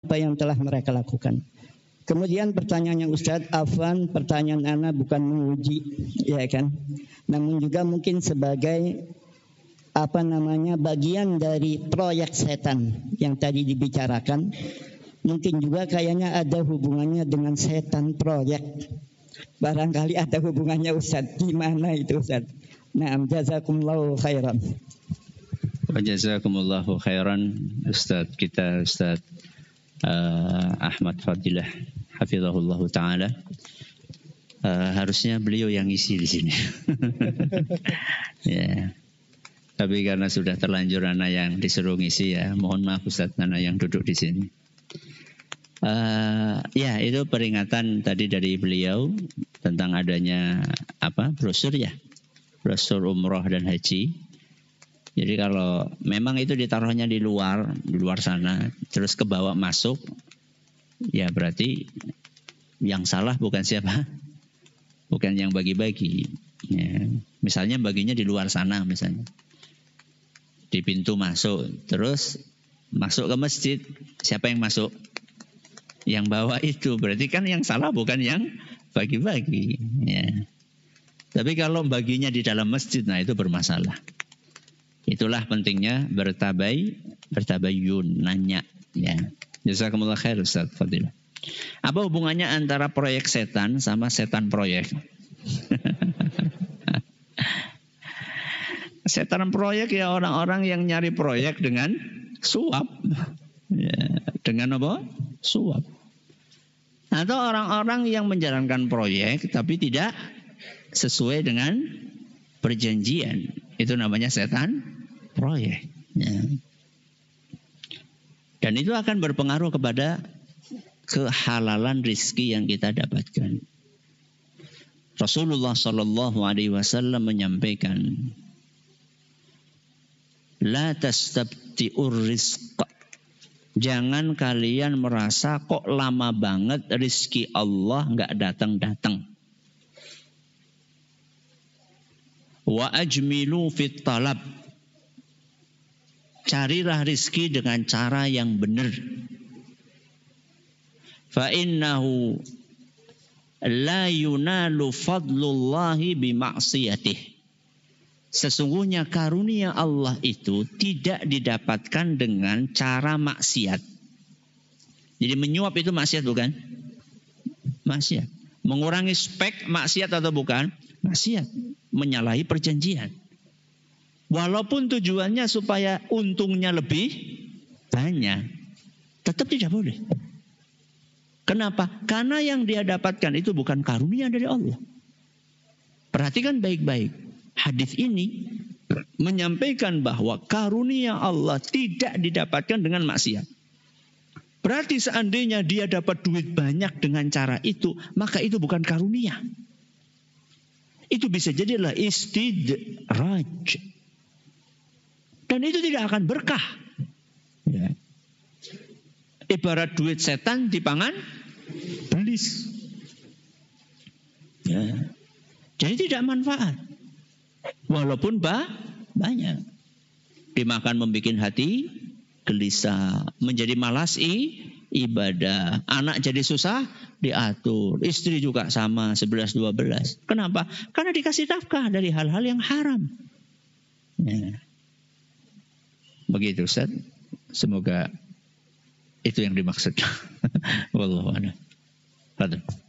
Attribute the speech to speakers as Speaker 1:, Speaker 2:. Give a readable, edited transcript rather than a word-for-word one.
Speaker 1: apa yang telah mereka lakukan. Kemudian pertanyaannya Ustadz, afwan, pertanyaan Ana bukan menguji, ya kan? Namun juga mungkin sebagai bagian dari proyek setan yang tadi dibicarakan. Mungkin juga kayaknya ada hubungannya dengan setan proyek. Barangkali ada hubungannya Ustadz. Gimana itu Ustadz? Naam, jazakumullahu khairan.
Speaker 2: Wa jazakumullahu khairan Ustadz kita, Ustadz Ahmad Fadilah hafizahullahu taala. Harusnya beliau yang isi di sini. Ya. Tapi karena sudah terlanjur anak yang disuruh ngisi, ya mohon maaf Ustadz, anak yang duduk di sini. Ya, itu peringatan tadi dari beliau tentang adanya brosur ya, brosur umroh dan haji. Jadi kalau memang itu ditaruhnya di luar sana, terus kebawa masuk, ya berarti yang salah bukan siapa, bukan yang bagi-bagi. Ya, misalnya baginya di luar sana, misalnya di pintu masuk, terus masuk ke masjid, siapa yang masuk? Yang bawa itu, berarti kan yang salah bukan yang bagi-bagi. Ya. Tapi kalau baginya di dalam masjid, nah itu bermasalah. Itulah pentingnya bertabayun, nanya. Ya. Jazakumullah khair Ustaz Fadilah. Apa hubungannya antara proyek setan sama setan proyek? Setan proyek ya orang-orang yang nyari proyek dengan suap. Ya. Dengan apa? Suap. Atau orang-orang yang menjalankan proyek tapi tidak sesuai dengan perjanjian. Itu namanya setan proyek. Ya. Dan itu akan berpengaruh kepada kehalalan rizki yang kita dapatkan. Rasulullah SAW menyampaikan, la tastabti'ur rizqa. Jangan kalian merasa kok lama banget rizki Allah nggak datang-datang. Wa ajmilu fit talab. Carilah rizki dengan cara yang benar. Fa innahu la yunalu fadlullahi bima'siyatih. Sesungguhnya karunia Allah itu tidak didapatkan dengan cara maksiat. Jadi menyuap itu maksiat bukan? Maksiat. Mengurangi spek maksiat atau bukan? Maksiat. Menyalahi perjanjian. Walaupun tujuannya supaya untungnya lebih banyak, tetap tidak boleh. Kenapa? Karena yang dia dapatkan itu bukan karunia dari Allah. Perhatikan baik-baik. Hadis ini menyampaikan bahwa karunia Allah tidak didapatkan dengan maksiat. Berarti seandainya dia dapat duit banyak dengan cara itu, maka itu bukan karunia. Itu bisa jadi adalah istidraj. Dan itu tidak akan berkah. Ya. Ibarat duit setan dipangan belis. Ya. Jadi tidak manfaat. Walaupun banyak. Dimakan membuat hati gelisah. Menjadi malas ibadah. Anak jadi susah diatur. Istri juga sama 11-12. Kenapa? Karena dikasih nafkah dari hal-hal yang haram. Ya. Begitu Ustaz. Semoga itu yang dimaksud. Wallahu a'lam.